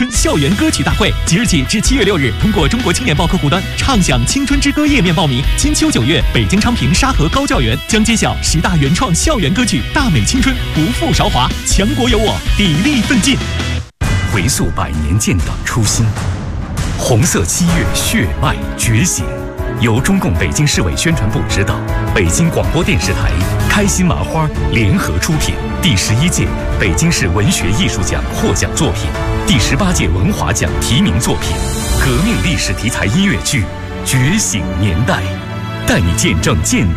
春校园歌曲大会，即日起至7月6日，通过中国青年报客户端畅享青春之歌页面报名。金秋9月，北京昌平沙河高教园将揭晓10大原创校园歌曲，大美青春，不负韶华。强国有我，砥砺奋进。 回溯100年建党初心，红色7月血脉觉醒。由中共北京市委宣传部指导，北京广播电视台、开心麻花联合出品。第11届北京市文学艺术奖获奖作品，第18届文华奖提名作品，革命历史题材音乐剧《觉醒年代》，带你见证建